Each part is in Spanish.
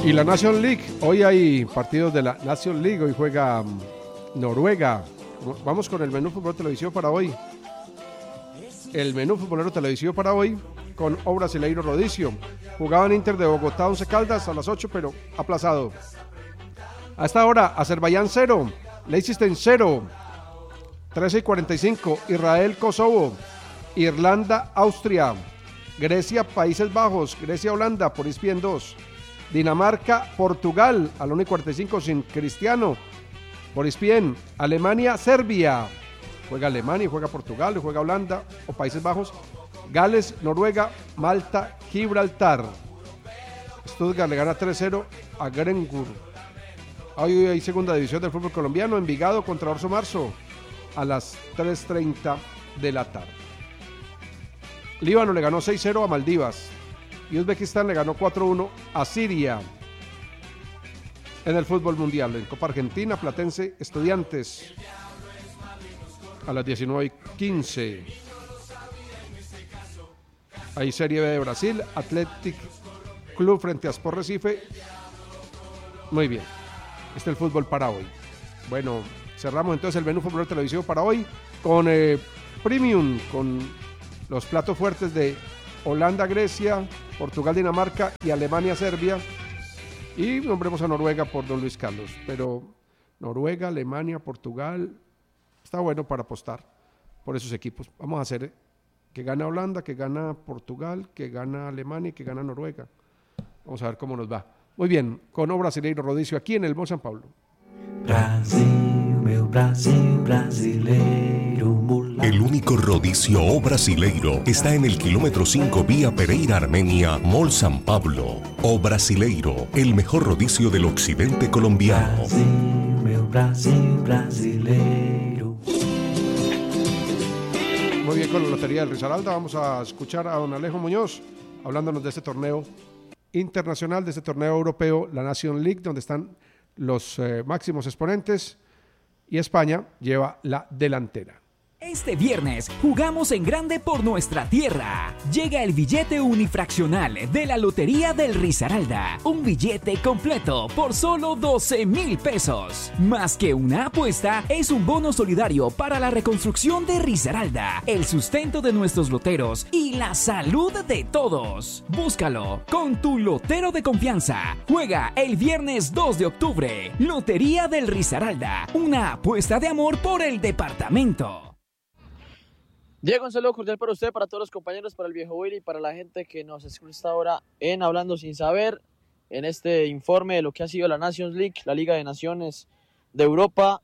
Y la Nation League, hoy hay partidos de la Nation League, hoy juega Noruega. Vamos con el menú fútbol televisivo para hoy. El menú futbolero televisivo para hoy con O Brasileiro Rodicio. Jugaban Inter de Bogotá, 11 Caldas a las 8, pero aplazado. A esta hora, Azerbaiyán 0, Liechtenstein 0, 13:45, Israel, Kosovo, Irlanda, Austria, Grecia, Países Bajos, Grecia, Holanda, por ESPN 2, Dinamarca, Portugal, a la 1:45 sin Cristiano, por ESPN, Alemania, Serbia, juega Alemania, juega Portugal, juega Holanda o Países Bajos, Gales, Noruega, Malta, Gibraltar. Stuttgart le gana 3-0 a Grengur. Hoy hay segunda división del fútbol colombiano, Envigado contra Orso Marzo a las 3:30 de la tarde. Líbano le ganó 6-0 a Maldivas y Uzbekistán le ganó 4-1 a Siria. En el fútbol mundial, en Copa Argentina, Platense, Estudiantes a las 19:15. Hay Serie B de Brasil, Athletic Club frente a Sport Recife. Muy bien, este es el fútbol para hoy. Bueno, cerramos entonces el menú fútbol televisivo para hoy con Premium, con los platos fuertes de Holanda, Grecia, Portugal, Dinamarca y Alemania, Serbia. Y nombremos a Noruega por don Luis Carlos. Pero Noruega, Alemania, Portugal, está bueno para apostar por esos equipos. Vamos a hacer que gana Holanda, que gana Portugal, que gana Alemania y que gana Noruega. Vamos a ver cómo nos va. Muy bien, con O Brasileiro Rodicio aquí en el Mall San Pablo. Brasil, meu Brasil, brasileiro. El único rodicio O Brasileiro está en el kilómetro 5 vía Pereira, Armenia, Mall San Pablo. O Brasileiro, el mejor rodicio del occidente colombiano. Brasil, meu Brasil, brasileiro. Muy bien, con la Lotería del Risaralda vamos a escuchar a don Alejo Muñoz hablándonos de este torneo internacional, de este torneo europeo, la Nation League, donde están los máximos exponentes y España lleva la delantera. Este viernes jugamos en grande por nuestra tierra. Llega el billete unifraccional de la Lotería del Risaralda. Un billete completo por solo 12,000 pesos. Más que una apuesta, es un bono solidario para la reconstrucción de Risaralda, el sustento de nuestros loteros y la salud de todos. Búscalo con tu lotero de confianza. Juega el viernes 2 de octubre. Lotería del Risaralda. Una apuesta de amor por el departamento. Diego, un saludo cordial para usted, para todos los compañeros, para el viejo Willy y para la gente que nos escucha ahora en Hablando Sin Saber, en este informe de lo que ha sido la Nations League, la Liga de Naciones de Europa,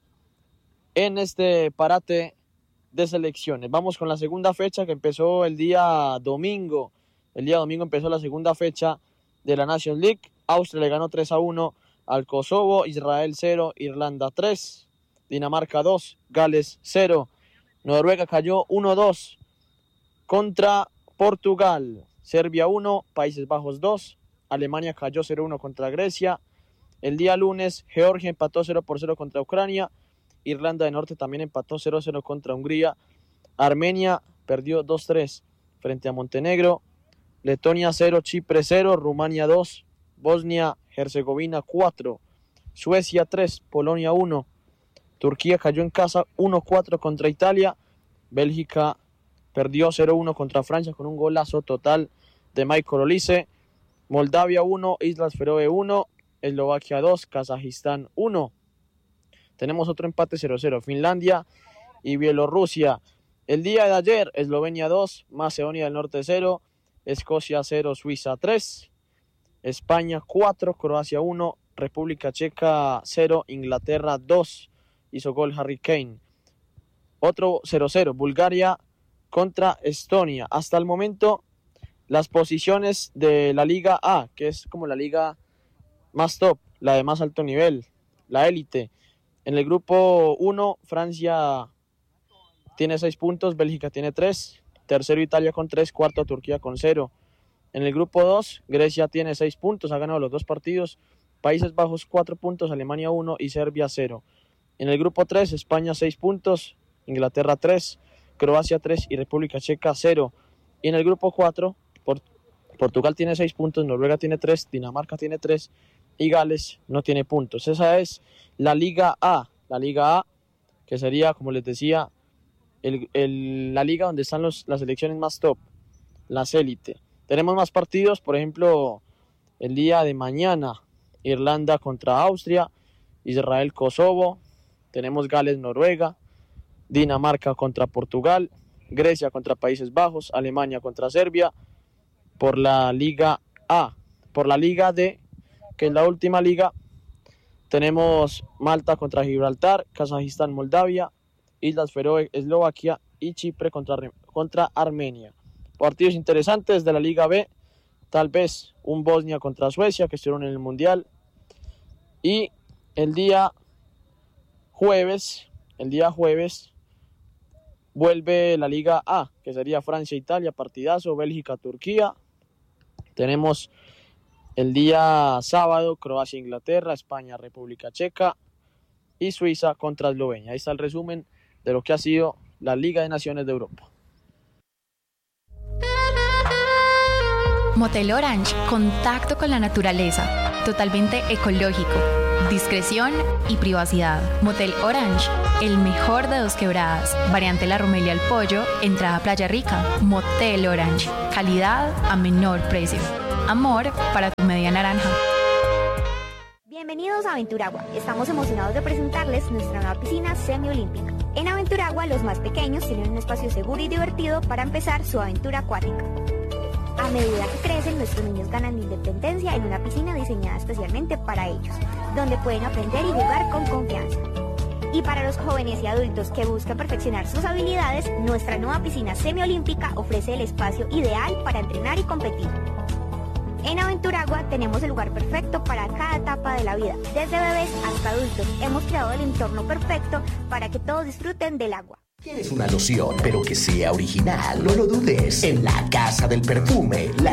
en este parate de selecciones. Vamos con la segunda fecha que empezó el día domingo. El día domingo empezó la segunda fecha de la Nations League. Austria le ganó 3-1 al Kosovo, Israel 0, Irlanda 3, Dinamarca 2, Gales 0. Noruega cayó 1-2 contra Portugal, Serbia 1, Países Bajos 2, Alemania cayó 0-1 contra Grecia. El día lunes, Georgia empató 0-0 contra Ucrania, Irlanda del Norte también empató 0-0 contra Hungría, Armenia perdió 2-3 frente a Montenegro, Letonia 0, Chipre 0, Rumania 2, Bosnia-Herzegovina 4, Suecia 3, Polonia 1, Turquía cayó en casa 1-4 contra Italia. Bélgica perdió 0-1 contra Francia con un golazo total de Michael Olise. Moldavia 1, Islas Feroe 1, Eslovaquia 2, Kazajistán 1. Tenemos otro empate 0-0, Finlandia y Bielorrusia. El día de ayer, Eslovenia 2, Macedonia del Norte 0, Escocia 0, Suiza 3, España 4, Croacia 1, República Checa 0, Inglaterra 2. Hizo gol Harry Kane. Otro 0-0, Bulgaria contra Estonia. Hasta el momento, las posiciones de la Liga A, que es como la liga más top, la de más alto nivel, la élite. En el grupo 1, Francia tiene 6 puntos, Bélgica tiene 3, tercero Italia con 3, cuarto Turquía con 0. En el grupo 2, Grecia tiene 6 puntos, ha ganado los 2 partidos, Países Bajos 4 puntos, Alemania 1 y Serbia 0. En el grupo 3, España 6 puntos, Inglaterra 3, Croacia 3 y República Checa 0. Y en el grupo 4, Portugal tiene 6 puntos, Noruega tiene 3, Dinamarca tiene 3 y Gales no tiene puntos. Esa es la Liga A. La Liga A, que sería, como les decía, la liga donde están las selecciones más top, las élite. Tenemos más partidos, por ejemplo, el día de mañana, Irlanda contra Austria, Israel Kosovo, tenemos Gales Noruega, Dinamarca contra Portugal, Grecia contra Países Bajos, Alemania contra Serbia, por la Liga A. Por la Liga D, que es la última liga, tenemos Malta contra Gibraltar, Kazajistán, Moldavia, Islas Feroe, Eslovaquia y Chipre contra Armenia. Partidos interesantes de la Liga B, tal vez un Bosnia contra Suecia, que estuvieron en el Mundial. Y el día jueves vuelve la Liga A, que sería Francia-Italia, partidazo, Bélgica-Turquía. Tenemos el día sábado Croacia-Inglaterra, España-República Checa y Suiza contra Eslovenia. Ahí está el resumen de lo que ha sido la Liga de Naciones de Europa. Motel Orange, contacto con la naturaleza, totalmente ecológico, discreción y privacidad. Motel Orange, el mejor de Dos Quebradas, variante La Romelia al Pollo, entrada Playa Rica. Motel Orange, calidad a menor precio. Amor para tu media naranja. Bienvenidos a Aventuragua. Estamos emocionados de presentarles nuestra nueva piscina semiolímpica. En Aventuragua, los más pequeños tienen un espacio seguro y divertido para empezar su aventura acuática. A medida que crecen, nuestros niños ganan independencia en una piscina diseñada especialmente para ellos, donde pueden aprender y jugar con confianza. Y para los jóvenes y adultos que buscan perfeccionar sus habilidades, nuestra nueva piscina semiolímpica ofrece el espacio ideal para entrenar y competir. En Aventuragua tenemos el lugar perfecto para cada etapa de la vida. Desde bebés hasta adultos hemos creado el entorno perfecto para que todos disfruten del agua. ¿Quieres una loción, pero que sea original? No lo dudes. En la Casa del Perfume,